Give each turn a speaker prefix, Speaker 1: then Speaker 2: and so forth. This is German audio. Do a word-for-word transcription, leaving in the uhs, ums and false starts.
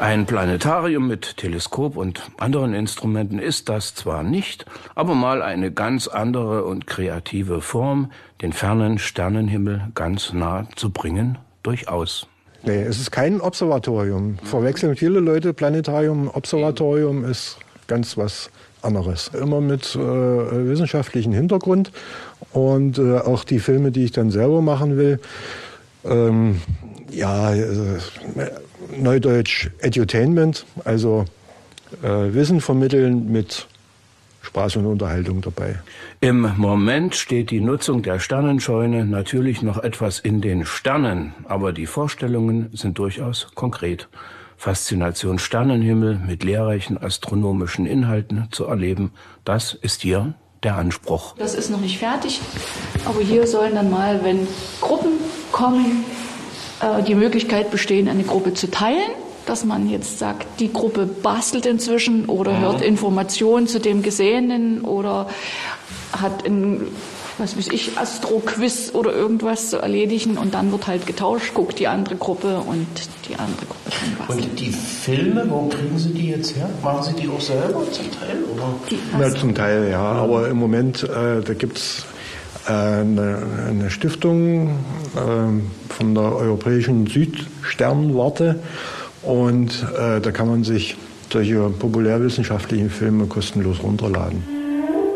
Speaker 1: Ein Planetarium mit Teleskop und anderen Instrumenten ist das zwar nicht, aber mal eine ganz andere und kreative Form, den fernen Sternenhimmel ganz nah zu bringen, durchaus.
Speaker 2: Nee, es ist kein Observatorium. Verwechseln viele Leute Planetarium. Observatorium ist ganz was anderes. Immer mit äh, wissenschaftlichem Hintergrund. Und äh, auch die Filme, die ich dann selber machen will, ähm, ja, äh, Neudeutsch Edutainment, also äh, Wissen vermitteln mit Spaß und Unterhaltung dabei.
Speaker 1: Im Moment steht die Nutzung der Sternenscheune natürlich noch etwas in den Sternen, aber die Vorstellungen sind durchaus konkret. Faszination Sternenhimmel mit lehrreichen astronomischen Inhalten zu erleben, das ist hier der Anspruch.
Speaker 3: Das ist noch nicht fertig, aber hier sollen dann mal, wenn Gruppen kommen, die Möglichkeit bestehen, eine Gruppe zu teilen, dass man jetzt sagt, die Gruppe bastelt inzwischen oder hört Informationen zu dem Gesehenen oder hat ein, was weiß ich, Astro-Quiz oder irgendwas zu erledigen und dann wird halt getauscht, guckt die andere Gruppe und die andere Gruppe kann basteln.
Speaker 4: Und die Filme, wo kriegen Sie die jetzt her? Machen Sie die auch selber zum Teil? Oder?
Speaker 2: Die ja, zum Teil, ja, aber im Moment, äh, da gibt's Eine, eine Stiftung äh, von der Europäischen Südsternwarte und äh, da kann man sich solche populärwissenschaftlichen Filme kostenlos runterladen.